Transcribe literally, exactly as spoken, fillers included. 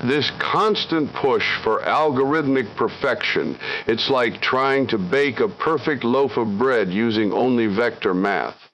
This constant push for algorithmic perfection, it's like trying to bake a perfect loaf of bread using only vector math.